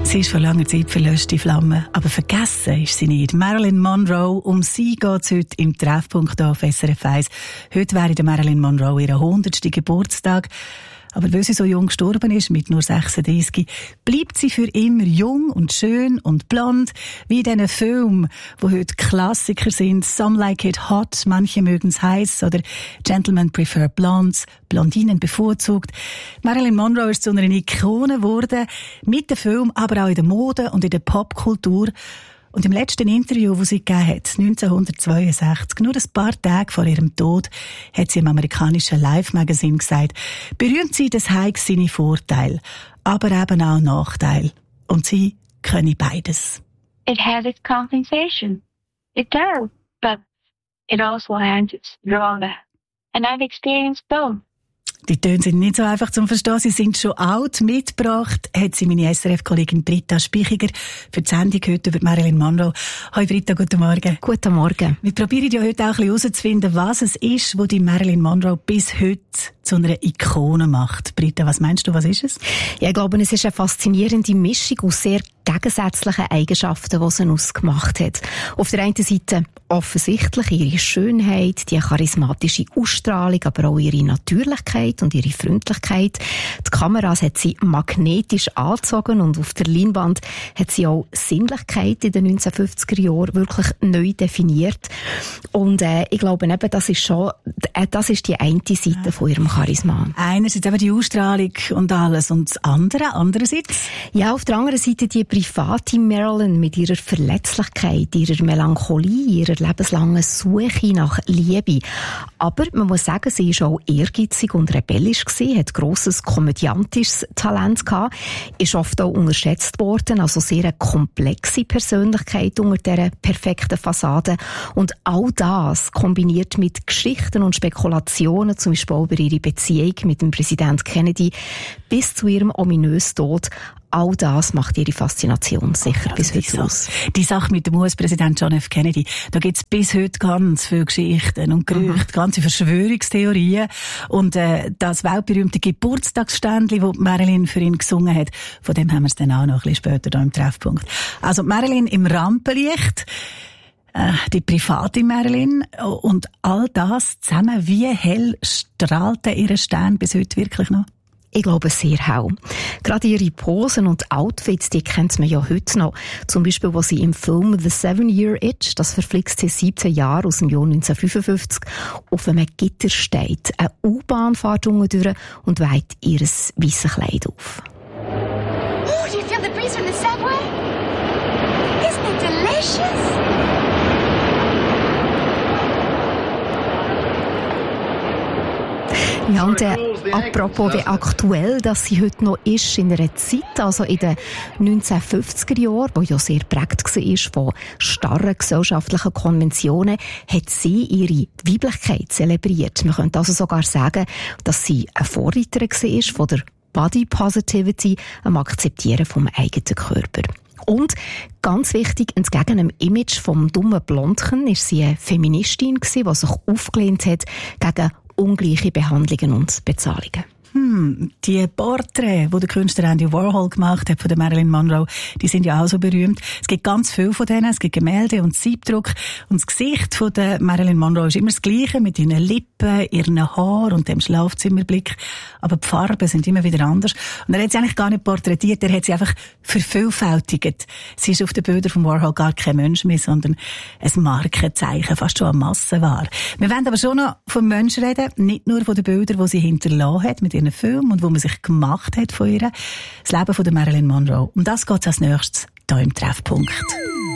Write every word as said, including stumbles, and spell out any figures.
Sie ist vor langer Zeit verlöscht, die Flamme. Aber vergessen ist sie nicht. Marilyn Monroe, um sie geht es heute im Treffpunkt auf S R F eins. Heute wäre der Marilyn Monroe ihr hundertsten Geburtstag. Aber weil sie so jung gestorben ist, mit nur sechsunddreißig, bleibt sie für immer jung und schön und blond, wie in diesen Filmen, die heute Klassiker sind. Some Like It Hot, manche mögen es heiß, oder Gentlemen Prefer Blondes, Blondinen bevorzugt. Marilyn Monroe ist zu einer Ikone geworden, mit dem Film, aber auch in der Mode und in der Popkultur. Und im letzten Interview, das sie gegeben hat, neunzehnhundertzweiundsechzig, nur ein paar Tage vor ihrem Tod, hat sie im amerikanischen Life-Magazin gesagt, berühmt sie, das habe seine Vorteile, aber eben auch Nachteile. Und sie könne beides. It has its compensation. It does. But it also has its drawback. And I've experienced both. Die Töne sind nicht so einfach zum Verstehen. Sie sind schon alt. Mitgebracht hat sie meine S R F-Kollegin Britta Spichiger für die Sendung heute über Marilyn Monroe. Hallo Britta, guten Morgen. Guten Morgen. Wir probieren ja heute auch ein bisschen herauszufinden, was es ist, was die Marilyn Monroe bis heute zu einer Ikone macht. Britta, was meinst du, was ist es? Ja, ich glaube, es ist eine faszinierende Mischung aus sehr gegensätzlichen Eigenschaften, die sie ausgemacht hat. Auf der einen Seite offensichtlich ihre Schönheit, die charismatische Ausstrahlung, aber auch ihre Natürlichkeit und ihre Freundlichkeit. Die Kameras hat sie magnetisch angezogen und auf der Leinwand hat sie auch Sinnlichkeit in den neunzehnhundertfünfziger Jahren wirklich neu definiert. Und äh, ich glaube eben, das ist schon, äh, das ist die eine Seite ja. von ihrem Charisma. Einerseits eben die Ausstrahlung und alles und das andere, andererseits? Ja, auf der anderen Seite die private Marilyn mit ihrer Verletzlichkeit, ihrer Melancholie, ihrer lebenslangen Suche nach Liebe. Aber man muss sagen, sie war auch ehrgeizig und rebellisch gewesen, hat grosses komödiantisches Talent gehabt, ist oft auch unterschätzt worden, also sehr eine komplexe Persönlichkeit unter dieser perfekten Fassade. Und all das kombiniert mit Geschichten und Spekulationen, zum Beispiel über ihre Beziehung mit dem Präsident Kennedy, bis zu ihrem ominösen Tod. All das macht ihre Faszination sicher oh, bis heute aus. Die Sache mit dem U S-Präsident John F. Kennedy, da gibt es bis heute ganz viele Geschichten und Gerüchte, mhm. ganze Verschwörungstheorien. Und äh, das weltberühmte Geburtstagsständchen, das Marilyn für ihn gesungen hat, von dem haben wir es dann auch noch ein bisschen später hier im Treffpunkt. Also Marilyn im Rampenlicht, äh, die private Marilyn und all das zusammen, wie hell strahlte ihr Stern bis heute wirklich noch? Ich glaube, sehr hell. Gerade ihre Posen und Outfits, die kennt man ja heute noch. Zum Beispiel, wo sie im Film The Seven-Year-Itch, das verflixte siebzehn Jahre aus dem Jahr neunzehnhundertfünfundfünfzig, auf einem Gitter steht. Eine U-Bahn fährt unten durch und weiht ihr weisses Kleid auf. Oh, do you feel the breeze from the subway? Isn't it delicious? Ja, und äh, apropos, wie aktuell dass sie heute noch ist in einer Zeit, also in den neunzehnhundertfünfziger Jahren, wo ja sehr geprägt war von starren gesellschaftlichen Konventionen, hat sie ihre Weiblichkeit zelebriert. Man könnte also sogar sagen, dass sie eine Vorreiterin war von der Body Positivity, am Akzeptieren vom eigenen Körper. Und ganz wichtig, entgegen dem Image vom dummen Blondchen, ist sie eine Feministin gewesen, die sich aufgelehnt hat gegen ungleiche Behandlungen und Bezahlungen. Hm, die Porträts, die der Künstler Andy Warhol gemacht hat von der Marilyn Monroe, die sind ja auch so berühmt. Es gibt ganz viele von denen, es gibt Gemälde und Siebdruck. Und das Gesicht von der Marilyn Monroe ist immer das Gleiche, mit ihren Lippen, ihren Haaren und dem Schlafzimmerblick. Aber die Farben sind immer wieder anders. Und er hat sie eigentlich gar nicht porträtiert, er hat sie einfach vervielfältigt. Sie ist auf den Bildern von Warhol gar kein Mensch mehr, sondern ein Markenzeichen, fast schon eine Massenware. Wir wollen aber schon noch vom Menschen reden, nicht nur von den Bildern, die sie hinterlassen hat, mit ihren Film und wo man sich gemacht hat von ihr. Das Leben von der Marilyn Monroe. Um das geht es als nächstes hier im Treffpunkt.